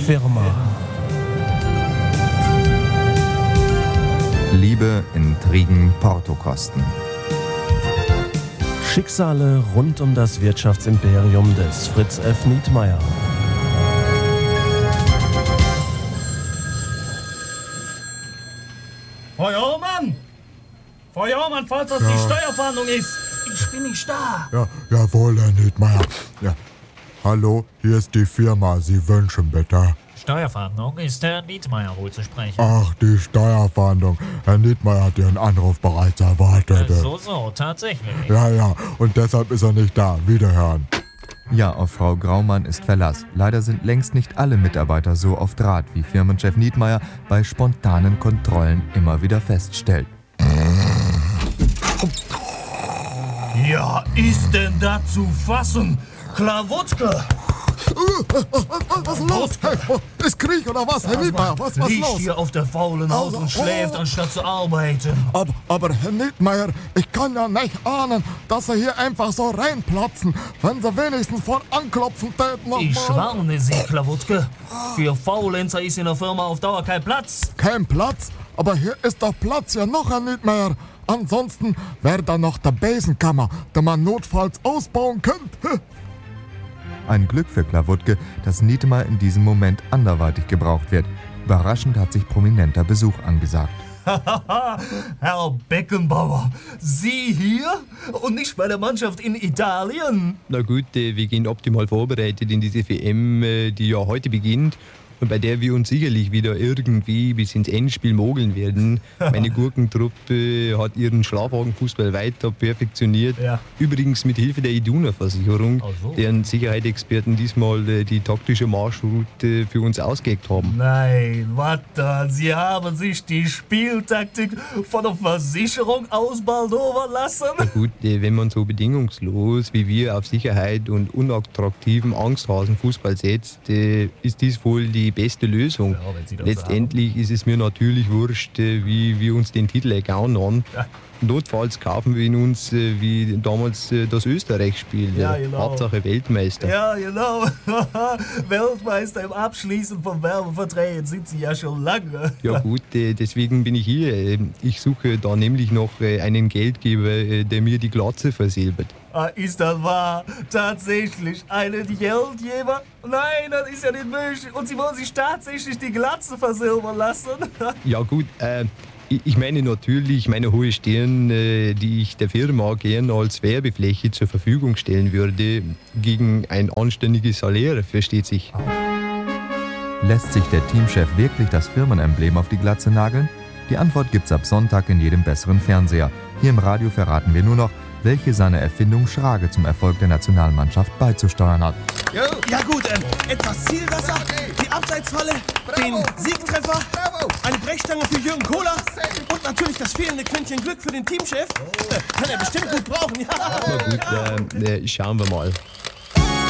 Firma. Liebe, Intrigen, Portokosten. Schicksale rund um das Wirtschaftsimperium des Fritz F. Nietmeyer. Feuermann, falls das die Steuerfahndung ist. Ich bin nicht da. Ja, jawohl, Herr Nietmeyer. Ja. Hallo, hier ist die Firma. Sie wünschen bitte. Steuerfahndung, ist Herr Nietmeyer wohl zu sprechen? Ach, die Steuerfahndung. Herr Nietmeyer hat Ihren Anruf bereits erwartet. So, tatsächlich. Ja, und deshalb ist er nicht da. Wiederhören. Ja, auf Frau Graumann ist Verlass. Leider sind längst nicht alle Mitarbeiter so auf Draht, wie Firmenchef Nietmeyer bei spontanen Kontrollen immer wieder feststellt. Ja, ist denn da zu fassen? Klawutke! Was ist los? Hey, ist Krieg oder was, Herr Nietmeyer? Was Liegt los? hier auf der faulen Haut und schläft, anstatt zu arbeiten. Aber Herr Nietmeyer, ich kann ja nicht ahnen, dass Sie hier einfach so reinplatzen. Wenn Sie wenigstens vor Anklopfen täten. Ich warne Sie, Klawutke. Für Faulenzer ist in der Firma auf Dauer kein Platz. Kein Platz? Aber hier ist doch Platz ja noch, Herr Nietmeyer. Ansonsten wäre da noch der Besenkammer, den man notfalls ausbauen könnte. Ein Glück für Klawutke, dass Nietmeyer in diesem Moment anderweitig gebraucht wird. Überraschend hat sich prominenter Besuch angesagt. Herr Beckenbauer, Sie hier und nicht bei der Mannschaft in Italien? Na gut, wir gehen optimal vorbereitet in diese WM, die ja heute beginnt und bei der wir uns sicherlich wieder irgendwie bis ins Endspiel mogeln werden. Meine Gurkentruppe hat ihren Schlafwagenfußball weiter perfektioniert. Ja. Übrigens mit Hilfe der Iduna-Versicherung, deren Sicherheitsexperten diesmal die taktische Marschroute für uns ausgeheckt haben. Nein, warte, Sie haben sich die Spieltaktik von der Versicherung ausbaldowern lassen? Na gut, wenn man so bedingungslos wie wir auf Sicherheit und unattraktiven Angsthasenfußball setzt, ist dies wohl die beste Lösung. Ja, letztendlich ist es mir natürlich wurscht, wie wir uns den Titel ergauen haben. Ja. Notfalls kaufen wir ihn uns wie damals das Österreich-Spiel. Ja, genau. Hauptsache Weltmeister. Ja, genau. Weltmeister im Abschließen von Werbeverträgen sind Sie ja schon lange. Ja gut, deswegen bin ich hier. Ich suche da nämlich noch einen Geldgeber, der mir die Glatze versilbert. Ist das wahr? Tatsächlich einen Geldgeber? Nein, das ist ja nicht möglich. Und Sie wollen sich tatsächlich die Glatze versilbern lassen? Ja gut, ich meine natürlich meine hohe Stirn, die ich der Firma gerne als Werbefläche zur Verfügung stellen würde, gegen ein anständiges Salär, versteht sich. Lässt sich der Teamchef wirklich das Firmenemblem auf die Glatze nageln? Die Antwort gibt's ab Sonntag in jedem besseren Fernseher. Hier im Radio verraten wir nur noch, welche seine Erfindung Schrage zum Erfolg der Nationalmannschaft beizusteuern hat. Ja gut, etwas Zielwasser, die Abseitsfalle, den Siegtreffer, eine Brechstange für Jürgen Kohler und natürlich das fehlende Quäntchen Glück für den Teamchef. Kann er bestimmt gut brauchen, ja. Na gut, schauen wir mal.